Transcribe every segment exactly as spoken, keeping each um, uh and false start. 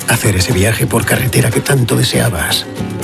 hacer ese viaje por carretera que tanto deseabas.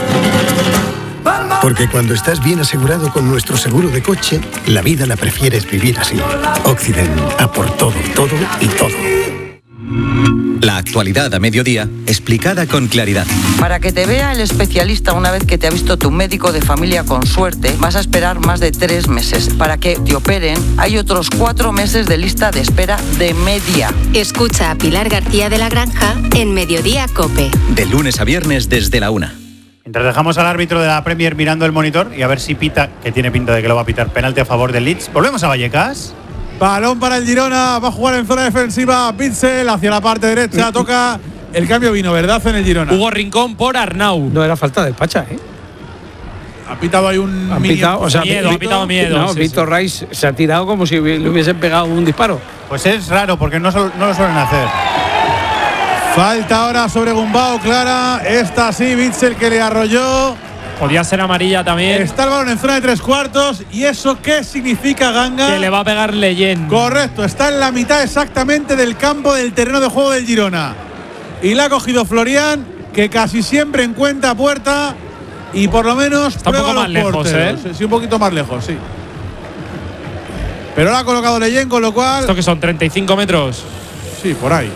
Porque cuando estás bien asegurado con nuestro seguro de coche, la vida la prefieres vivir así. Occident, a por todo, todo y todo. La actualidad a mediodía, explicada con claridad. Para que te vea el especialista una vez que te ha visto tu médico de familia con suerte, vas a esperar más de tres meses. Para que te operen, hay otros cuatro meses de lista de espera de media. Escucha a Pilar García de la Granja en Mediodía COPE. De lunes a viernes desde la una. Mientras dejamos al árbitro de la Premier mirando el monitor y a ver si pita, que tiene pinta de que lo va a pitar, penalti a favor del Leeds. Volvemos a Vallecas. Balón para el Girona, va a jugar en zona defensiva Bitzel hacia la parte derecha, toca el cambio vino, ¿verdad? En el Girona. Hugo Rincón por Arnau. No era falta del Pacha, ¿eh? Ha pitado ahí un ha pitado, o sea, miedo, ha pitado miedo. No, sí, Víctor sí. Rice se ha tirado como si le hubiesen pegado un disparo. Pues es raro porque no, no lo suelen hacer. Falta ahora sobre Gumbau, clara. Esta sí, Bitzel que le arrolló. Podía ser amarilla también. Está el balón en zona de tres cuartos. ¿Y eso qué significa, Ganga? Que le va a pegar Leyen. Correcto, está en la mitad exactamente del campo del terreno de juego del Girona. Y la ha cogido Florian, que casi siempre encuentra puerta y por lo menos está un poco más lejos, ¿eh? Sí, un poquito más lejos, sí. Pero la ha colocado Leyen, con lo cual… ¿Esto que son treinta y cinco metros? Sí, por ahí.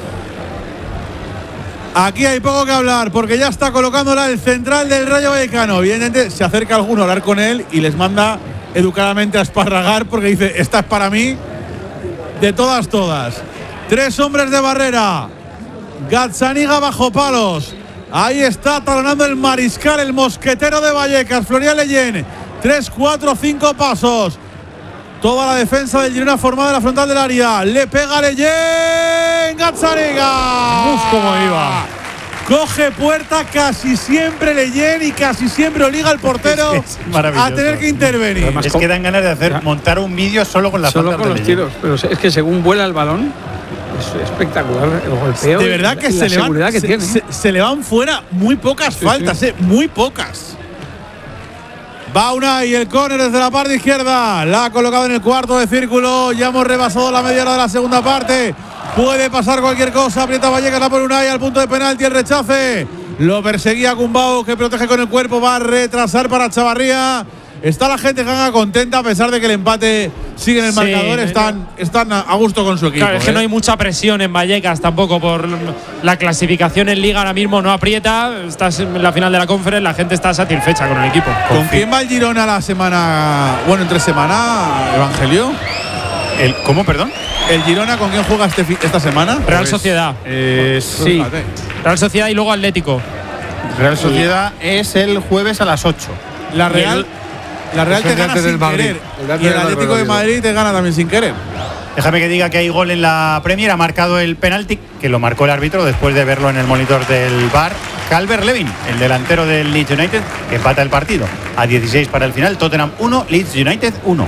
Aquí hay poco que hablar porque ya está colocándola el central del Rayo Vallecano. Evidentemente se acerca alguno a hablar con él y les manda educadamente a esparragar porque dice, esta es para mí de todas, todas. Tres hombres de barrera. Gazzaniga bajo palos. Ahí está talonando el mariscal, el mosquetero de Vallecas, Florian Leyen. Tres, cuatro, cinco pasos. Toda la defensa del Girona formada en la frontal del área. Le pega Leyen. Gazzaniga. Uf, cómo iba. Coge puerta casi siempre Leyen y casi siempre obliga al portero es, es a tener que intervenir. Además, es que dan ganas de hacer montar un vídeo solo con la solo falta con de los Leyen. tiros. Pero es que según vuela el balón, es espectacular el golpeo. De verdad que la, se, la le seguridad van, que se, tiene. Se, se le van fuera muy pocas sí, faltas, sí. Eh, muy pocas. Va Unai, el córner desde la parte izquierda. La ha colocado en el cuarto de círculo. Ya hemos rebasado la media hora de la segunda parte. Puede pasar cualquier cosa. Aprieta Vallecas, la por Unai al punto de penalti. El rechace. Lo perseguía Gumbau, que protege con el cuerpo. Va a retrasar para Chavarría. Está la gente Ganga contenta a pesar de que el empate sigue en el sí, marcador. Están, están a gusto con su equipo. Claro, es que ¿eh? no hay mucha presión en Vallecas tampoco por la clasificación en Liga. Ahora mismo no aprieta. Estás en la final de la Conference. La gente está satisfecha con el equipo. ¿Con quién va el Girona la semana? Bueno, entre semana, Evangelio. El, ¿Cómo, perdón? ¿El Girona con quién juega este, esta semana? Real Pues, Sociedad. Eh, sí. Real Sociedad y luego Atlético. Real Sociedad es el jueves a las ocho. La Real, la Real te gana sin querer. Y el Atlético de Madrid te gana también sin querer. Déjame que diga que hay gol en la Premier. Ha marcado el penalti, que lo marcó el árbitro después de verlo en el monitor del V A R. Calvert-Lewin, el delantero del Leeds United, que empata el partido. A dieciséis para el final. Tottenham uno, Leeds United uno.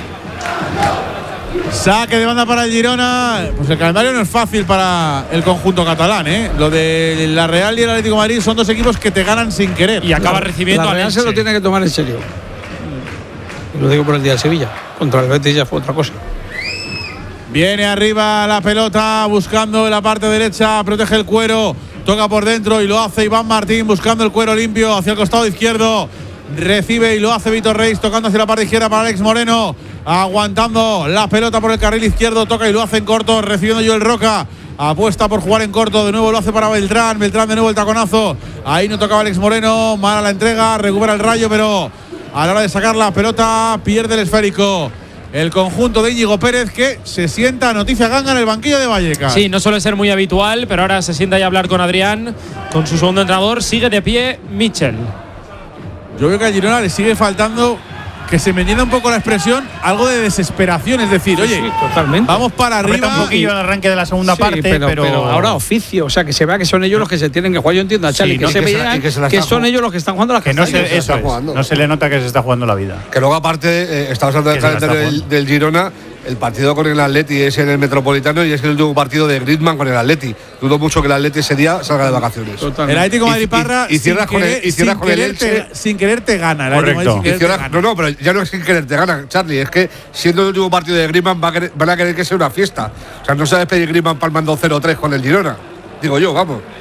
Saque de banda para el Girona. Pues el calendario no es fácil para el conjunto catalán, ¿eh? Lo de la Real y el Atlético de Madrid son dos equipos que te ganan sin querer. Y acaba la, recibiendo la Real al se lo tiene que tomar en serio. Lo digo por el día de Sevilla. Contra el Betis ya fue otra cosa. Viene arriba la pelota, buscando en la parte derecha, protege el cuero, toca por dentro y lo hace Iván Martín, buscando el cuero limpio hacia el costado izquierdo. Recibe y lo hace Víctor Reis, tocando hacia la parte izquierda para Alex Moreno, aguantando la pelota por el carril izquierdo, toca y lo hace en corto, recibiendo Joel Roca. Apuesta por jugar en corto, de nuevo lo hace para Beltrán, Beltrán de nuevo el taconazo. Ahí no tocaba Alex Moreno, mala la entrega, recupera el Rayo, pero a la hora de sacar la pelota pierde el esférico. El conjunto de Íñigo Pérez, que se sienta, noticia Ganga, en el banquillo de Vallecas. Sí, no suele ser muy habitual, pero ahora se sienta ahí a hablar con Adrián, con su segundo entrenador. Sigue de pie Mitchell. Yo veo que a Girona le sigue faltando, que se me llena un poco la expresión, algo de desesperación. Es decir, Sí, oye, sí, totalmente. vamos para Aprieta arriba. un poquillo el arranque de la segunda Sí, parte, pero, pero, pero ahora oficio, o sea, que se vea que son ellos los que se tienen que jugar. Yo entiendo a Charlie, Sí, que no, se que se la- vean y que, que se la que están son jugando. ellos los que están jugando las que no castañas. se, eso es, jugando. no se le nota que se está jugando la vida. Que luego, aparte, eh, estamos hablando del Que se la está calendario del, jugando. del Girona. El partido con el Atleti es en el Metropolitano y es el último partido de Griezmann con el Atleti. Dudo mucho que el Atleti ese día salga de vacaciones. El Totalmente. Atlético de Madrid Y- y- Parra, y cierras sin con el- querer- y cierras sin con el querer Elche. te- sin querer te gana. El Atlético de Madrid Correcto. sin Y querer te cierras- gana. no, no, pero ya no es sin querer te ganan, Charlie. Es que siendo el último partido de Griezmann va a querer- van a querer que sea una fiesta. O sea, no se va a despedir Griezmann palmando cero tres con el Girona. Digo yo, vamos.